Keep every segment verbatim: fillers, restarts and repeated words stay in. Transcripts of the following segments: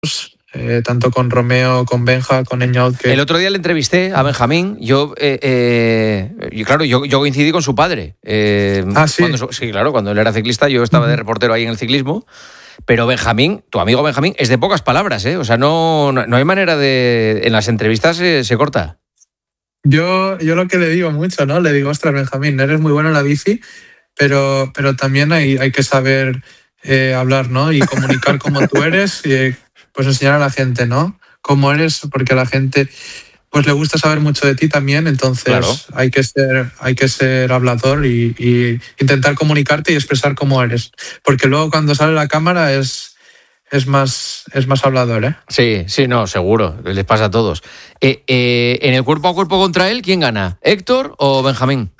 Eh, tanto con Romeo, con Benja, con Eñaut. Que... El otro día le entrevisté a Benjamín. Yo, eh, eh, y claro, yo, yo coincidí con su padre. Eh, ah, sí. Cuando, sí, claro, cuando él era ciclista, yo estaba uh-huh. de reportero ahí en el ciclismo. Pero Benjamín, tu amigo Benjamín, es de pocas palabras, ¿eh? O sea, no, no, no hay manera de... En las entrevistas se, se corta. Yo, yo lo que le digo mucho, ¿no? Le digo, ostras, Benjamín, eres muy bueno en la bici, pero, pero también hay, hay que saber eh, hablar, ¿no? Y comunicar como tú eres y pues enseñar a la gente, ¿no? Cómo eres, porque a la gente pues le gusta saber mucho de ti también, entonces claro. hay que ser hay que ser hablador y, y intentar comunicarte y expresar cómo eres, porque luego cuando sale la cámara es es más es más hablador, ¿eh? Sí, sí, no, seguro, les pasa a todos. Eh, eh, en el cuerpo a cuerpo contra él, ¿quién gana? ¿Héctor o Benjamín?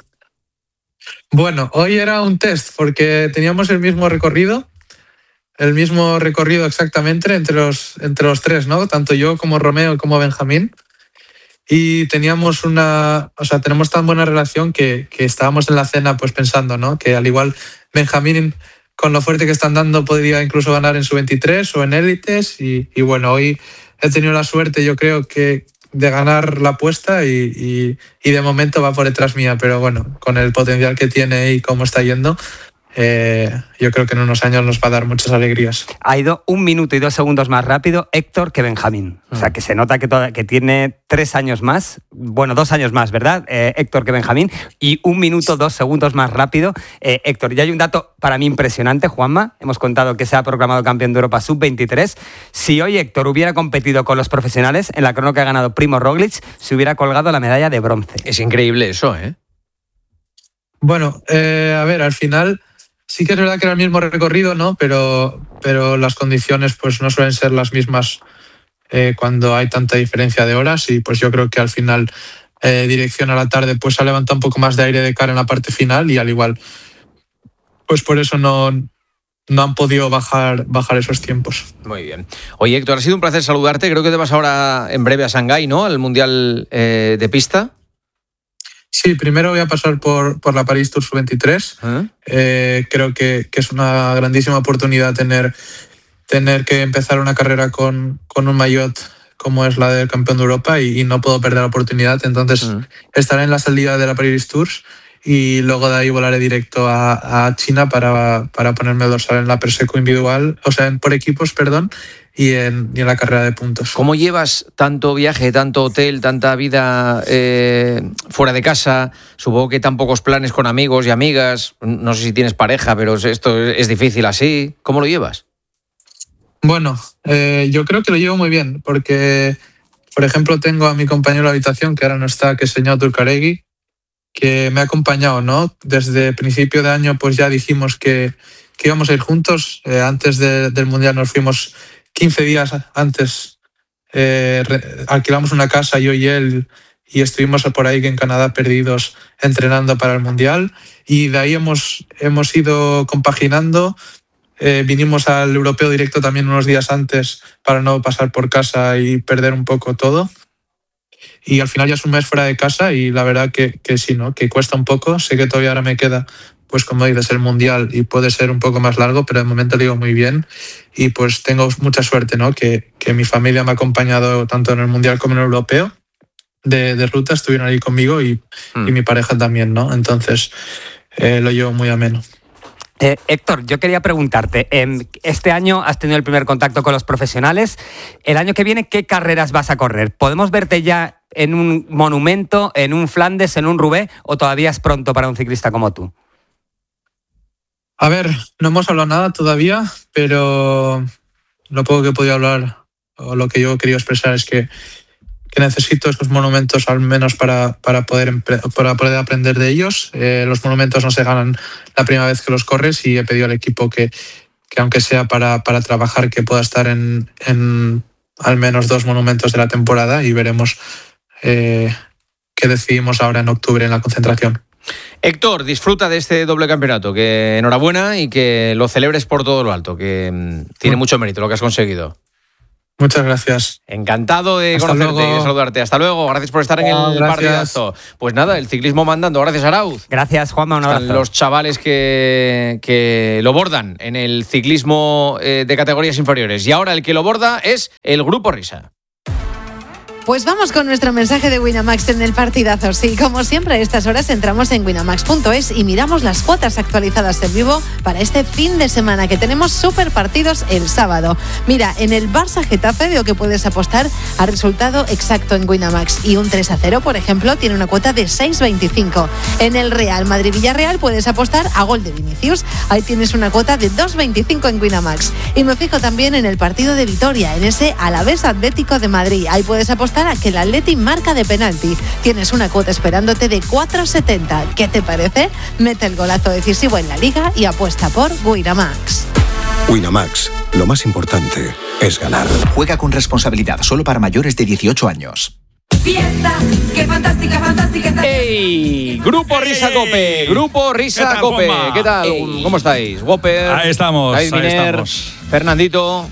Bueno, hoy era un test porque teníamos el mismo recorrido. El mismo recorrido exactamente entre los, entre los tres, ¿no? Tanto yo como Romeo como Benjamín. Y teníamos una, o sea, tenemos tan buena relación que, que estábamos en la cena pues pensando, ¿no? Que al igual Benjamín, con lo fuerte que están dando, podría incluso ganar en su veintitrés o en élites. Y, y bueno, hoy he tenido la suerte, yo creo, que de ganar la apuesta y, y, y de momento va por detrás mía. Pero bueno, con el potencial que tiene y cómo está yendo, Eh, yo creo que en unos años nos va a dar muchas alegrías. Ha ido un minuto y dos segundos más rápido Héctor que Benjamín. O sea, que se nota que, toda, que tiene tres años más, bueno, dos años más, ¿verdad? Eh, Héctor que Benjamín. Y un minuto, dos segundos más rápido eh, Héctor. Y hay un dato para mí impresionante, Juanma. Hemos contado que se ha proclamado campeón de Europa sub veintitrés. Si hoy Héctor hubiera competido con los profesionales, en la crono que ha ganado Primo Roglic, se hubiera colgado la medalla de bronce. Es increíble eso, ¿eh? Bueno, eh, a ver, al final... Sí que es verdad que era el mismo recorrido, ¿no? Pero, pero las condiciones pues no suelen ser las mismas eh, cuando hay tanta diferencia de horas y pues yo creo que al final eh, dirección a la tarde pues ha levantado un poco más de aire de cara en la parte final y al igual pues por eso no, no han podido bajar, bajar esos tiempos. Muy bien. Oye, Héctor, ha sido un placer saludarte. Creo que te vas ahora en breve a Shanghái, ¿no? Al Mundial eh, de Pista. Sí, primero voy a pasar por, por la París Tour sub veintitrés. ¿Eh? Eh, creo que, que es una grandísima oportunidad tener, tener que empezar una carrera con, con un maillot como es la del campeón de Europa y, y no puedo perder la oportunidad. Entonces ¿Eh? estaré en la salida de la París Tours y luego de ahí volaré directo a, a China para, para ponerme dorsal en la Perseco individual, o sea, en, por equipos, perdón, y en, y en la carrera de puntos. ¿Cómo llevas tanto viaje, tanto hotel, tanta vida eh, fuera de casa? Supongo que tan pocos planes con amigos y amigas. No sé si tienes pareja, pero esto es difícil así. ¿Cómo lo llevas? Bueno, eh, yo creo que lo llevo muy bien, porque, por ejemplo, tengo a mi compañero de habitación, que ahora no está, que es Eñaut Turcaregui, que me ha acompañado, ¿no? Desde principio de año pues ya dijimos que, que íbamos a ir juntos. Eh, antes de, del Mundial nos fuimos quince días antes, eh, re, alquilamos una casa yo y él y estuvimos por ahí en Canadá perdidos entrenando para el Mundial y de ahí hemos, hemos ido compaginando. Eh, vinimos al europeo directo también unos días antes para no pasar por casa y perder un poco todo. Y al final ya es un mes fuera de casa y la verdad que, que sí, ¿no? Que cuesta un poco. Sé que todavía ahora me queda, pues como dices, el Mundial y puede ser un poco más largo, pero de momento lo digo muy bien. Y pues tengo mucha suerte, ¿no? Que, que mi familia me ha acompañado tanto en el Mundial como en el Europeo. De, de ruta estuvieron ahí conmigo y, mm. y mi pareja también, ¿no? Entonces eh, lo llevo muy ameno. Eh, Héctor, yo quería preguntarte, eh, este año has tenido el primer contacto con los profesionales. El año que viene, ¿qué carreras vas a correr? ¿Podemos verte ya en un monumento, en un Flandes, en un Roubaix, o todavía es pronto para un ciclista como tú? A ver, no hemos hablado nada todavía, pero lo poco que he podido hablar o lo que yo he querido expresar es que, que necesito estos monumentos al menos para, para, poder, para poder aprender de ellos. Eh, los monumentos no se ganan la primera vez que los corres y he pedido al equipo que, que aunque sea para, para trabajar, que pueda estar en, en al menos dos monumentos de la temporada y veremos Eh, que decidimos ahora en octubre en la concentración. Héctor, disfruta de este doble campeonato, que enhorabuena y que lo celebres por todo lo alto, que tiene mucho mérito lo que has conseguido. Muchas gracias. Encantado de Hasta conocerte luego. y de saludarte. Hasta luego. Gracias por estar en Oh, el gracias. partidazo. Pues nada, el ciclismo mandando. Gracias, Arauz. Gracias, Juanma, un abrazo. Están los chavales que, que lo bordan en el ciclismo eh, de categorías inferiores. Y ahora el que lo borda es el Grupo Risa. Pues vamos con nuestro mensaje de Winamax en el partidazo. Sí, como siempre a estas horas entramos en winamax punto es y miramos las cuotas actualizadas en vivo para este fin de semana, que tenemos super partidos el sábado. Mira, en el Barça Getafe veo que puedes apostar a resultado exacto en Winamax, y un tres a cero, por ejemplo, tiene una cuota de seis veinticinco. En el Real Madrid-Villarreal puedes apostar a gol de Vinicius, ahí tienes una cuota de dos veinticinco en Winamax. Y me fijo también en el partido de Vitoria, en ese Alavés Atlético de Madrid, ahí puedes apostar a que el Atleti marca de penalti. Tienes una cuota esperándote de cuatro setenta. ¿Qué te parece? Mete el golazo decisivo en la Liga y apuesta por Winamax. Winamax, lo más importante es ganar. Juega con responsabilidad, solo para mayores de dieciocho años. Fiesta, qué fantástica, fantástica esta ¡Ey! Grupo Risa ¡Ey! Cope. Grupo Risa ¿Qué tal, Cope. Juanma? ¿Qué tal? ¡Ey! ¿Cómo estáis? Whopper. Ahí estamos, David ahí Miner, estamos. Fernandito,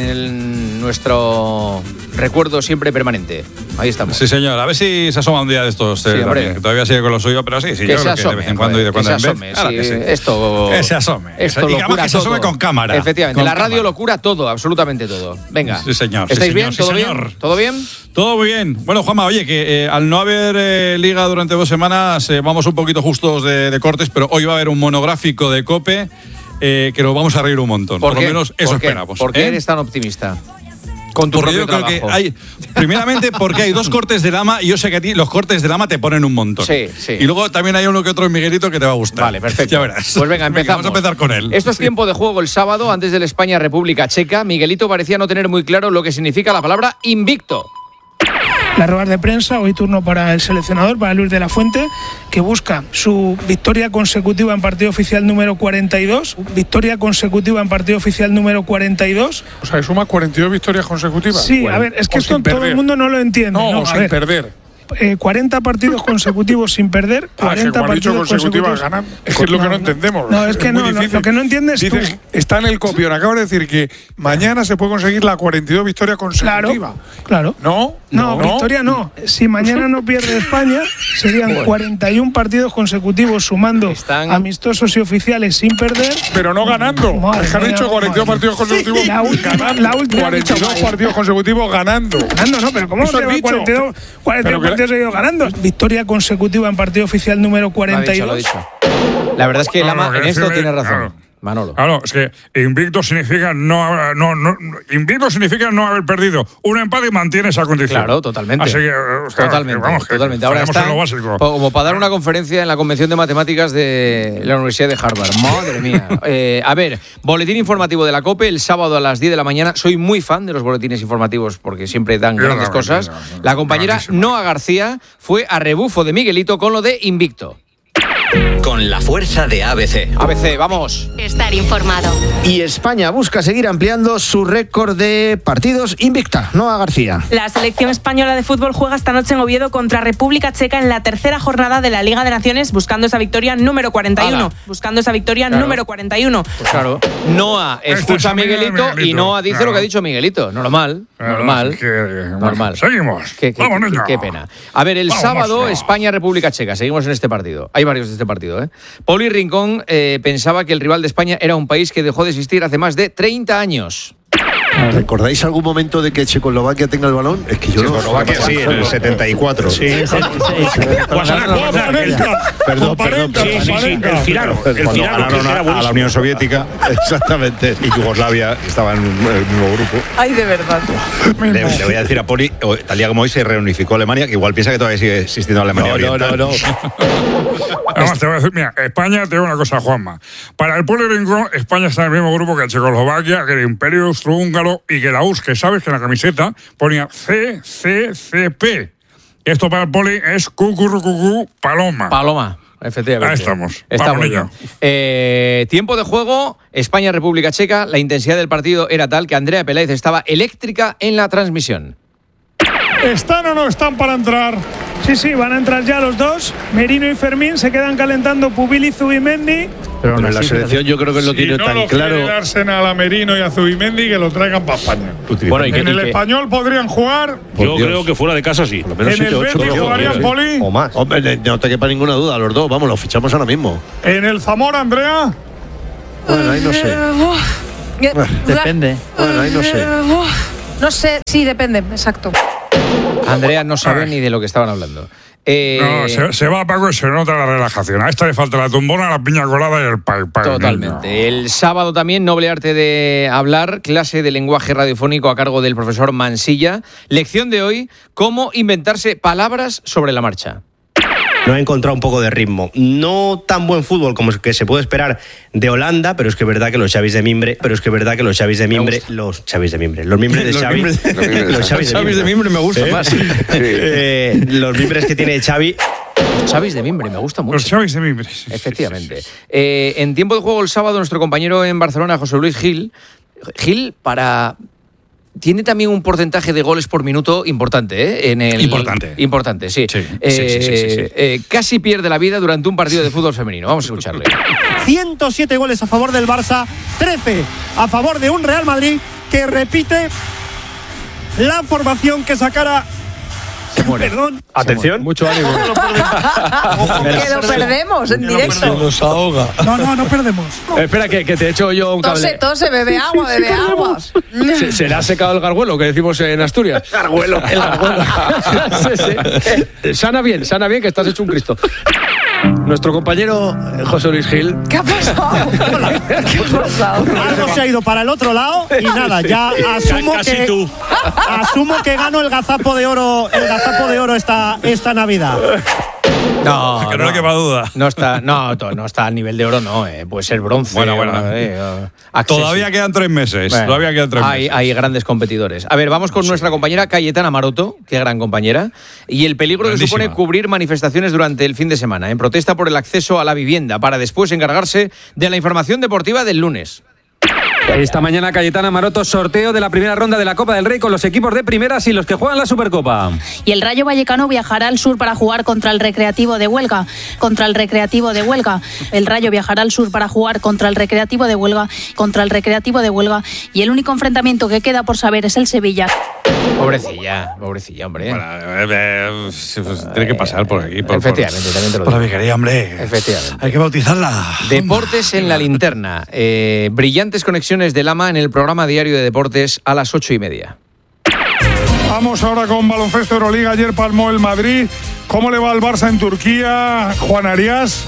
en nuestro recuerdo siempre permanente. Ahí estamos. Sí, señor. A ver si se asoma un día de estos. eh, Sí, hombre. también, que todavía sigue con lo suyo, pero sí, sí. Que yo se creo que asome, de vez en cuando y de joder, cuando que en se vez. asome, Claro sí, que sí. Esto, Que se asome. Esto y lo que además cura que se asome todo. con cámara. Efectivamente, Con la radio cámara. lo cura todo, absolutamente todo. Venga. Sí, señor. sí, ¿Estáis señor, bien? sí, ¿Todo señor. bien? ¿Todo bien? Todo muy bien. Bueno, Juanma, oye, que eh, al no haber eh, liga durante dos semanas, eh, vamos un poquito justos de, de cortes, pero hoy va a haber un monográfico de COPE eh, que nos vamos a reír un montón. Por, qué? lo menos eso ¿Por qué? esperamos. ¿Por qué ¿eh? eres tan optimista? Con tu Porque propio yo creo trabajo. que hay, primeramente porque hay dos cortes de lama y yo sé que a ti los cortes de lama te ponen un montón. Sí, sí. Y luego también hay uno que otro en Miguelito que te va a gustar. Vale, perfecto. Ya verás. Pues venga, empezamos. Vamos a empezar con él. Esto es Sí. tiempo de juego el sábado, antes del España-República Checa. Miguelito parecía no tener muy claro lo que significa la palabra invicto. Las ruedas de prensa, hoy turno para el seleccionador, para Luis de la Fuente, que busca su victoria consecutiva en partido oficial número cuarenta y dos, victoria consecutiva en partido oficial número cuarenta y dos. O sea, que suma cuarenta y dos victorias consecutivas. Sí, a ver, es que O esto sin todo perder. el mundo no lo entiende. No, No, o a sin ver, perder. eh, cuarenta partidos consecutivos sin perder, Ah, que cuarenta como ha dicho partidos consecutivas consecutivos. ganan. Es que es lo que no entendemos. No, es que muy no, lo, difícil. lo que no entiendes tú. Dices, está en el copión. Acabo de decir que mañana se puede conseguir la cuarenta y dos victoria consecutiva. Claro. ¿No? No, victoria no. Si mañana no pierde España, serían cuarenta y un partidos consecutivos sumando Están- amistosos y oficiales sin perder. Pero no ganando. Madre Es que han mía, hecho cuarenta y dos madre. partidos consecutivos La última- ganando. la última cuarenta y dos han dicho, partidos consecutivos ganando. Ganando, no, pero ¿cómo Eso se has llevan dicho. cuarenta y dos, cuarenta y dos Pero que- partidos seguidos ganando? Victoria consecutiva en partido oficial número Lo ha cuarenta y dicho, lo ha dos. dicho. La verdad es que No, Lama no, que en esto decirle- tiene razón. claro. Manolo. Claro, es que invicto significa no, haber- no, no invicto significa no haber perdido. Un empate y mantiene esa condición. Claro, totalmente. Así que, eh, claro, Totalmente, que vamos, que totalmente. Ahora fallamos está en lo básico. como para dar una conferencia en la Convención de Matemáticas de la Universidad de Harvard. Madre mía. Eh, a ver, boletín informativo de la COPE el sábado a las diez de la mañana. Soy muy fan de los boletines informativos porque siempre dan Yo grandes la- cosas. la- la- La compañera grandísimo. Noa García fue a rebufo de Miguelito con lo de invicto. Con la fuerza de A B C. A B C, vamos. Estar informado. Y España busca seguir ampliando su récord de partidos invicta. Noa García. La selección española de fútbol juega esta noche en Oviedo contra República Checa en la tercera jornada de la Liga de Naciones, buscando esa victoria número cuarenta y uno. Ala. Buscando esa victoria Claro. número cuarenta y uno. Pues claro. Noa Esta escucha es a amiga de Miguelito, y Miguelito, Noa dice claro. lo que ha dicho Miguelito. Normal, Claro, normal. es que, bueno, normal. Seguimos. Qué, qué- Vamos, qué- niño. qué pena. A ver, el Vamos, sábado, monstruo. España-República Checa. Seguimos en este partido. Hay varios de este partido, ¿eh? Poli Rincón eh, pensaba que el rival de España era un país que dejó de existir hace más de treinta años. ¿Recordáis algún momento de que Checoslovaquia tenga el balón? Es que yo no. Checoslovaquia sí, en el setenta y cuatro. Sí, Perdón, perdón. Sí, sí, sí, el Firano, el Cuando Firano, ganaron que a, era a la buenísimo. Unión Soviética. Exactamente. Y Yugoslavia estaba en el mismo grupo. Ay, de verdad. Le, le voy a decir a Poli, o- tal día como hoy se reunificó Alemania, que igual piensa que todavía sigue existiendo Alemania No, no, Oriental. no, no. Además, te voy a decir, mira, España, te digo una cosa, Juanma. Para el pueblo rincón, España está en el mismo grupo que Checoslovaquia, que el Imperio Austrohúngaro y que la U R S S, que sabes que en la camiseta ponía C C C P. Esto para el Poli es cucurrucucú paloma. Paloma. Efectivamente. Ahí estamos. Está Vamos, muy bien. niño. Eh, tiempo de juego, España-República Checa. La intensidad del partido era tal que Andrea Peláez estaba eléctrica en la transmisión. ¿Están o no están para entrar? Sí, sí, van a entrar ya los dos. Merino y Fermín se quedan calentando Pubil y Zubimendi. Pero en la selección yo creo que él lo si tiene no tan lo claro. quiere el Arsenal a Merino y a Zubimendi, que lo traigan para España. Bueno, ¿y en que- el y que- Español podrían jugar. Yo creo que fuera de casa sí. Por lo menos ¿En el siete, ocho, Betis creo, jugarían, sí. Poli? O más. Hombre, no te quepa ninguna duda, los dos. Vamos, los fichamos ahora mismo. En el Zamora, Andrea. Bueno, ahí no sé. Depende. Bueno, ahí no sé. No sé, sí, depende, exacto. Andrea no sabe ni de lo que estaban hablando. Eh, No, se, se va Paco y se nota la relajación. A esta le falta la tumbona, la piña colada y el pa, pa- Totalmente. El sábado también, noble arte de hablar, clase de lenguaje radiofónico a cargo del profesor Mansilla. Lección de hoy, cómo inventarse palabras sobre la marcha. No ha encontrado un poco de ritmo. No tan buen fútbol como que se puede esperar de Holanda, pero es que es verdad que los Xavis de Mimbre, pero es que es verdad que los Xavis de Mimbre, los Xavis de Mimbre, los mimbres de Los Xavi, mimbres de- los Xavis Xavis de Mimbre me gusta ¿Eh? más. Eh, los mimbres que tiene Xavi. Los Xavis de Mimbre, me gusta mucho. Los Xavis de Mimbre. Efectivamente. Eh, en tiempo de juego el sábado, nuestro compañero en Barcelona, José Luis Gil, Gil para... Tiene también un porcentaje de goles por minuto importante, ¿eh? En el, Importante. Importante, sí. Sí, Eh, sí, sí, sí, sí, sí. eh, casi pierde la vida durante un partido de fútbol femenino. Vamos a escucharle. ciento siete goles a favor del Barça, trece a favor de un Real Madrid que repite la formación que sacara. Se muere. Perdón. Atención. Mucho ánimo. Que lo perdemos en directo. nos ahoga. No, no, no perdemos. Espera, que, que te echo yo un Tose, cable. tose, bebe agua, bebe agua. Se, se le ha secado el garguelo, que decimos en Asturias. Garguelo. El garguelo. Sí, sí. Eh, Sana bien, sana bien, que estás hecho un Cristo. Nuestro compañero eh, José Luis Gil. ¿Qué ha pasado? ¿Qué ha pasado? Algo se ha ido para el otro lado y nada, ya asumo Casi que tú. asumo que gano el gazapo de oro, el gazapo de oro esta, esta Navidad. No, Que no le quepa duda. No está, no, to- no está a nivel de oro, no. Eh. Puede ser bronce. Bueno, bueno. eh, eh, accesi- Todavía quedan tres meses. Bueno, Todavía quedan tres hay, meses. hay grandes competidores. A ver, vamos con nuestra compañera Cayetana Maroto, qué gran compañera, y el peligro que Grandísima. supone cubrir manifestaciones durante el fin de semana en protesta por el acceso a la vivienda para después encargarse de la información deportiva del lunes. Esta mañana Cayetana Maroto, sorteo de la primera ronda de la Copa del Rey con los equipos de primeras y los que juegan la Supercopa. Y el Rayo Vallecano viajará al sur para jugar contra el Recreativo de Huelga. Contra el Recreativo de Huelga. El Rayo viajará al sur para jugar contra el Recreativo de Huelga. Contra el Recreativo de Huelga. Y el único enfrentamiento que queda por saber es el Sevilla. Pobrecilla, pobrecilla, hombre. Bueno, eh, eh, sí, pues, tiene que pasar por aquí. Por, Efectivamente, también te lo por la digo. vicaría, hombre. Efectivamente. Hay que bautizarla. Deportes en la linterna. Eh, brillantes conexiones de Lama en el programa diario de deportes a las ocho y media. Vamos ahora con baloncesto Euroliga. Ayer palmó el Madrid. ¿Cómo le va al Barça en Turquía, Juan Arias?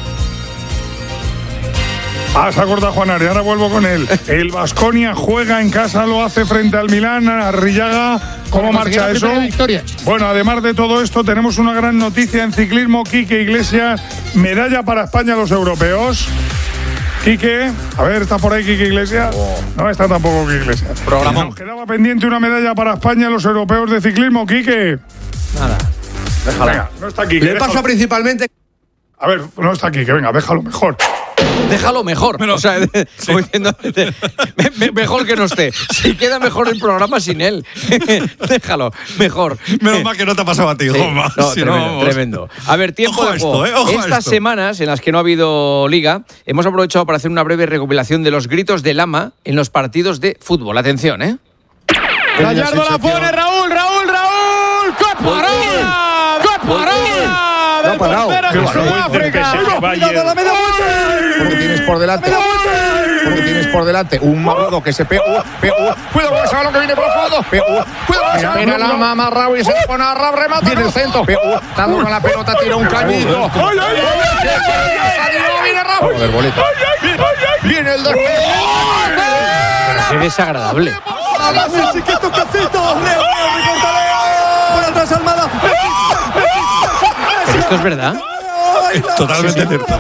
Ah, se acorda Juan Arias, ahora vuelvo con él. El Baskonia juega en casa, lo hace frente al Milán, Arrillaga. ¿Cómo marcha eso? Bueno, además de todo esto, tenemos una gran noticia en ciclismo. Quique Iglesias, medalla para España a los europeos. Quique, a ver, ¿está por ahí Quique Iglesias? No está tampoco Quique Iglesias. Programón. Nos quedaba pendiente una medalla para España a los europeos de ciclismo, Quique. Nada. Venga, no está Quique. Le pasa déjalo. principalmente. A ver, no está Quique, venga, déjalo mejor. Déjalo mejor. O sea, como diciendo, me- me- mejor que no esté. Si queda mejor el programa sin él. Déjalo, mejor. Menos mal que no te ha pasado a ti, Sí, Juanma. no, Si no, tremendo, vamos. tremendo. A ver, tiempo Ojo a de esto, juego. eh, ojo a Estas esto. semanas en las que no ha habido liga, hemos aprovechado para hacer una breve recopilación de los gritos de Lama en los partidos de fútbol. Atención, ¿eh? Gallardo la pone, Raúl, Raúl, Raúl. ¡Qué parada! ¡Qué parada! No ha parado. Del portero de Pero que Sudáfrica. se Cuidado, vaya. la media vuelta. Porque tienes por delante. Porque tienes por delante un Marudo que se pega. Uh, pega, uh, cuidado con ese balón que viene profundo. Pega, uh, cuidado con ese balón. Mira la mamá Raúl y se pone a Raúl, remata. Viene el centro. Pega, uh, está duro la pelota, tira un cañito. ¡Ay, ay, ay! Viene Raúl. Joder, boleta. Viene el despegue. Qué desagradable. Messi, qué toquecito. Leo, Leo, recorta Leo. Por atrás Almada. Pero esto es verdad. Totalmente cierto.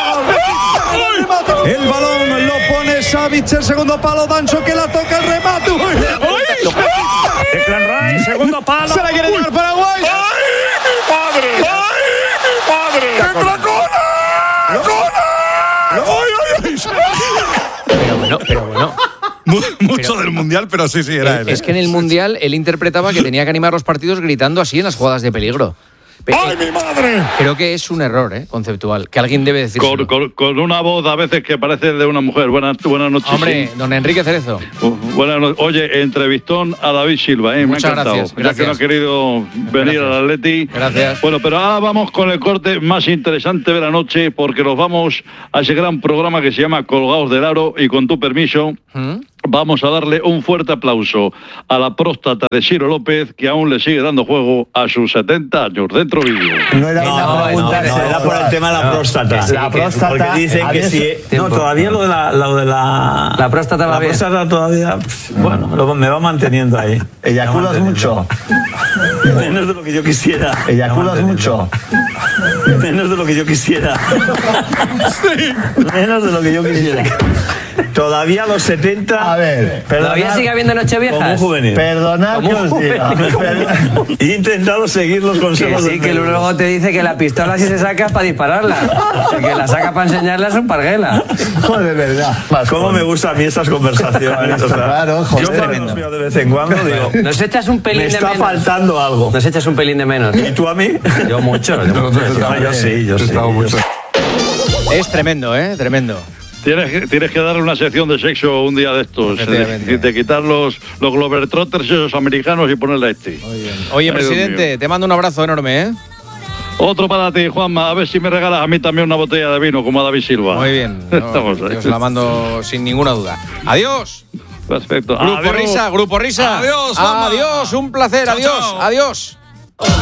El balón lo pone Savic, el segundo palo, Dancho que la toca el remate. Declan Rice, segundo palo. Se la quiere llevar Paraguay. ¡Padre! ¡Ay, padre! ¡Entra Cona! ¡Cona! ¡Ay, ay, ay! Pero bueno, pero bueno. Mu- Mucho del mundial, pero sí, sí, era él. Es que en el Mundial él interpretaba que tenía que animar los partidos gritando así en las jugadas de peligro. ¡Ay, mi madre! Creo que es un error, ¿eh? Conceptual, que alguien debe decir. Con, con, con una voz a veces que parece de una mujer. Buenas, buenas noches. Hombre, sí. don Enrique Cerezo. Uh, buenas noches. Oye, entrevistón a David Silva, ¿eh? Muchas me ha encantado. gracias, Ya gracias. que no ha querido venir Gracias. al Atleti. Gracias. Bueno, pero ahora vamos con el corte más interesante de la noche, porque nos vamos a ese gran programa que se llama Colgados del Aro, y con tu permiso, ¿Mm? vamos a darle un fuerte aplauso a la próstata de Ciro López, que aún le sigue dando juego a sus setenta años. Dentro vídeo. No era No, una no, pregunta, no, no, era por el tema de la no, próstata. que sí, la Que- próstata. Porque dicen que había- sí. No, todavía lo de la. Lo de la, La próstata va La bien. próstata todavía. pff, Bueno, lo- me va manteniendo ahí. ¿Eyaculas mucho? Menos de lo que yo quisiera. ¿Eyaculas mucho? Menos de lo que yo quisiera. Menos de lo que yo quisiera. Todavía a los setenta. A ver, ¿Todavía sigue habiendo Nocheviejas? Como un juvenil. Perdonad Como que un os diga. juvenil. He intentado seguir los Que consejos sí, del que médico. luego te dice que la pistola si se saca es para dispararla. El que la saca para enseñarla es un parguela. Joder, de verdad. ¿Cómo me gustan a mí estas conversaciones? O sea, Claro, joder. yo cuando los veo de vez en cuando digo, Nos echas un pelín me de está menos. faltando algo. Nos echas un pelín de menos. ¿Y tú a mí? Yo mucho. Yo, mucho, Ah, yo sí, yo sí. yo sí. Es tremendo, ¿eh? Tremendo. Tienes que, tienes que darle una sección de sexo un día de estos, Efectivamente. de, de quitar los, los Globetrotters esos americanos y ponerle a este. Oye, Ay, Dios presidente, mío. te mando un abrazo enorme, ¿eh? Otro para ti, Juanma. A ver si me regalas a mí también una botella de vino, como a David Silva. Muy bien. No, Estamos ahí. yo os la mando sin ninguna duda. Adiós. Perfecto. Grupo Adiós. Risa, Grupo Risa. Adiós, Juanma. Adiós, un placer. Chao, adiós, chao. adiós.